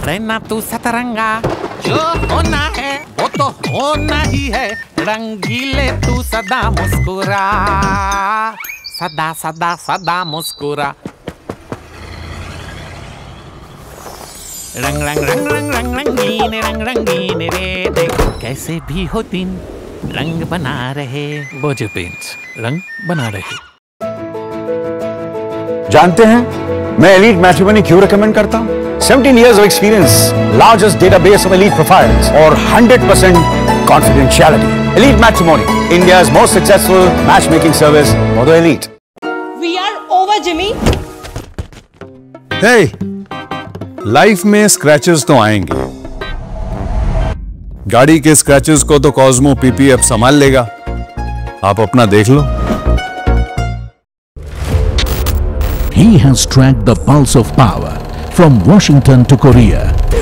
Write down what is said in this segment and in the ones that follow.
रहना तू सतरंगा, जो होना है वो तो होना ही है, रंगीले तू सदा मुस्कुरा, सदा सदा सदा मुस्कुरा। रंग रंग रंग रंग रंग रंगीन रे, देख कैसे भी हो दिन रंग बना रहे, बोझे पेंट्स रंग बना रहे। जानते हैं मैं एलीट मैट्रिमोनी क्यों रिकमेंड करता हूं? 17 years of experience, largest database of elite profiles, और 100% confidentiality. Elite Matrimony, India's most successful matchmaking service for the elite. We are over, Jimmy. Hey, life में स्क्रैचेस तो आएंगे। गाड़ी के स्क्रैचेस को तो कॉस्मो पीपीएफ संभाल लेगा, आप अपना देख लो। He has tracked the pulse of power from Washington to Korea.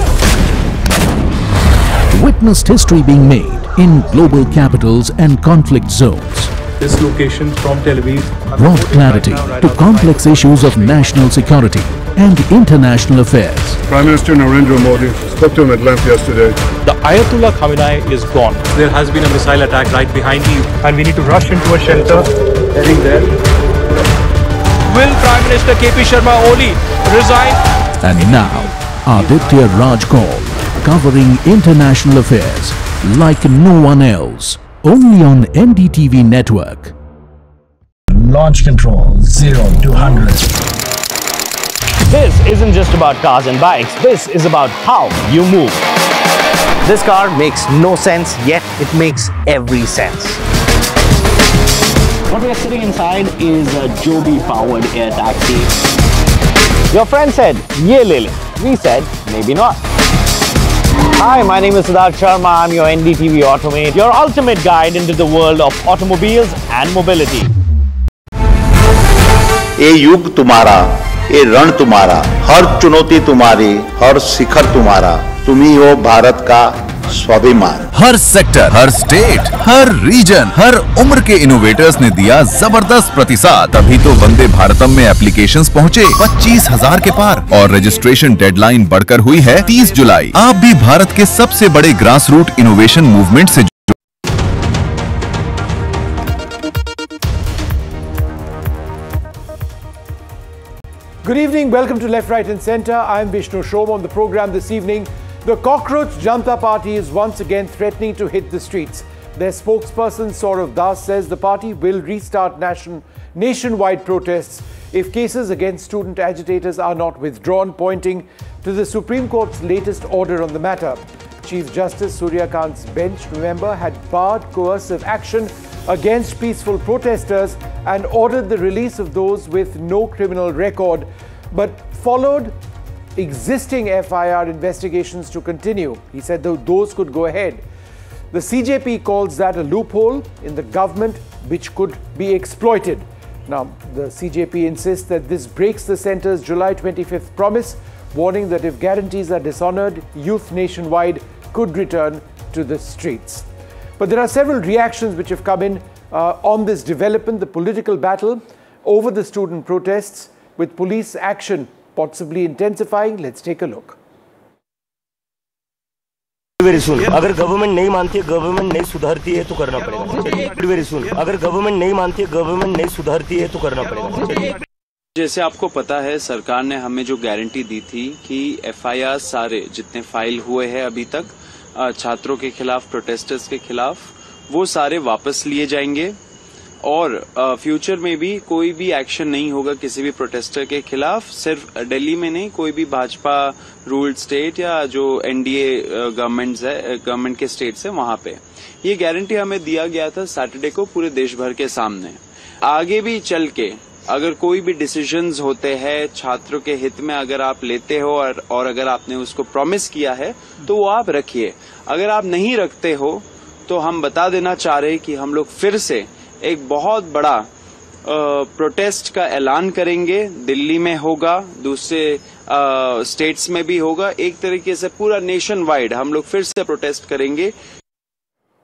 Witnessed history being made in global capitals and conflict zones. This location from Tel Aviv Brought clarity to complex issues of national security and international affairs. Prime Minister Narendra Modi spoke to him at length yesterday. The Ayatollah Khamenei is gone. There has been a missile attack right behind you, and we need to rush into a shelter. Heading there. Will Prime Minister KP Sharma Oli resign? And now, Aditya Raj Kaul, covering international affairs like no one else. Only on NDTV network. Launch control 0 to 100. This isn't just about cars and bikes. This is about how you move. This car makes no sense, yet it makes every sense. What we are sitting inside is a Joby-powered air taxi. Your friend said, "Ye le le." We said, maybe not. Hi, my name is Siddharth Sharma. I'm your NDTV Automate, your ultimate guide into the world of automobiles and mobility. ये युग तुम्हारा, ये रण तुम्हारा, हर चुनौती तुम्हारी, हर शिखर तुम्हारा, तुम ही हो भारत का स्वाभिमान। हर सेक्टर, हर स्टेट, हर रीजन, हर उम्र के इनोवेटर्स ने दिया जबरदस्त प्रतिसाद, तभी तो वंदे भारतम में एप्लीकेशंस पहुंचे 25,000 के पार और रजिस्ट्रेशन डेडलाइन बढ़कर हुई है 30 जुलाई। आप भी भारत के सबसे बड़े ग्रास रूट इनोवेशन मूवमेंट से Good evening, welcome to Left, Right and Centre. I'm Vishnu Shom. On the program this evening, the Cockroach Janata Party is once again threatening to hit the streets. Their spokesperson Saurav Das says the party will restart nationwide protests if cases against student agitators are not withdrawn, pointing to the Supreme Court's latest order on the matter. Chief Justice Surya Kant's bench, remember, had barred coercive action against peaceful protesters and ordered the release of those with no criminal record, but followed existing FIR investigations to continue. He said those could go ahead. The CJP calls that a loophole in the government which could be exploited. Now, the CJP insists that this breaks the centre's July 25th promise, warning that if guarantees are dishonored, youth nationwide could return to the streets. But there are several reactions which have come in on this development, the political battle over the student protests, with police action possibly intensifying. Let's take a look. Very soon. अगर government नहीं मानती है, government नहीं सुधरती है तो करना पड़ेगा। Very soon. अगर गवर्नमेंट नहीं मानती है, गवर्नमेंट नहीं सुधरती है तो करना पड़ेगा। जैसे आपको पता है, सरकार ने हमें जो गारंटी दी थी कि FIR सारे जितने फाइल हुए हैं अभी तक छात्रों के खिलाफ, प्रोटेस्टर्स के खिलाफ, वो सारे वापस लिए जाएंगे और फ्यूचर में भी कोई भी एक्शन नहीं होगा किसी भी प्रोटेस्टर के खिलाफ। सिर्फ दिल्ली में नहीं, कोई भी भाजपा रूल्ड स्टेट या जो NDA गवर्नमेंट के स्टेट्स है वहां पे ये गारंटी हमें दिया गया था सैटरडे को पूरे देश भर के सामने। आगे भी चल के अगर कोई भी डिसीजंस होते हैं छात्रों के हित में, अगर आप लेते हो और अगर आपने उसको प्रॉमिस किया है तो वो आप रखिए। अगर आप नहीं रखते हो तो हम बता देना चाह रहे हैं कि हम लोग फिर से एक बहुत बड़ा प्रोटेस्ट का ऐलान करेंगे। दिल्ली में होगा, दूसरे स्टेट्स में भी होगा। एक तरीके से पूरा नेशन वाइड हम लोग फिर से प्रोटेस्ट करेंगे।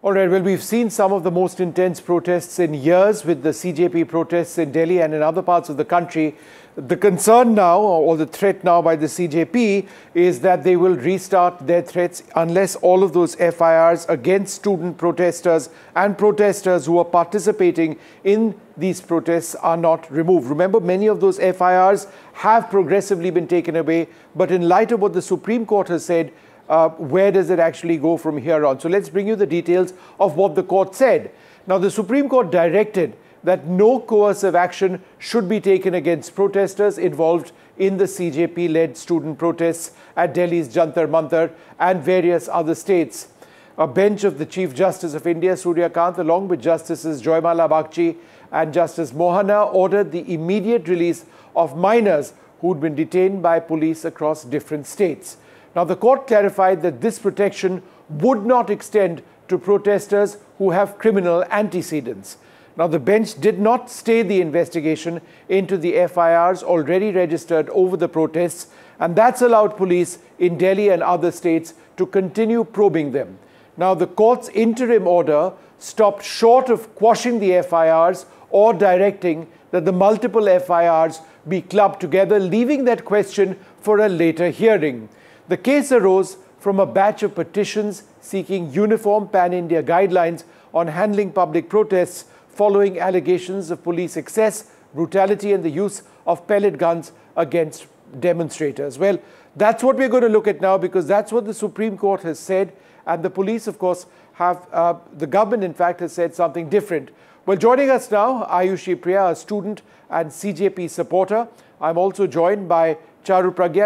All right, well, we've seen some of the most intense protests in years with the CJP protests in Delhi and in other parts of the country. The concern now, or the threat now by the CJP, is that they will restart their threats unless all of those FIRs against student protesters and protesters who are participating in these protests are not removed. Remember, many of those FIRs have progressively been taken away, but in light of what the Supreme Court has said, where does it actually go from here on? So let's bring you the details of what the court said. Now, the Supreme Court directed that no coercive action should be taken against protesters involved in the CJP-led student protests at Delhi's Jantar Mantar and various other states. A bench of the Chief Justice of India, Surya Kant, along with Justices Joymala Bagchi and Justice Mohana, ordered the immediate release of minors who'd been detained by police across different states. Now, the court clarified that this protection would not extend to protesters who have criminal antecedents. Now, the bench did not stay the investigation into the FIRs already registered over the protests, and that's allowed police in Delhi and other states to continue probing them. Now, the court's interim order stopped short of quashing the FIRs or directing that the multiple FIRs be clubbed together, leaving that question for a later hearing. The case arose from a batch of petitions seeking uniform pan-India guidelines on handling public protests following allegations of police excess, brutality and the use of pellet guns against demonstrators. Well, that's what we're going to look at now, because that's what the Supreme Court has said, and the police, of course, have, the government, in fact, has said something different. Well, joining us now, Ayushi Priya, a student and CJP supporter. I'm also joined by Charu Pragya.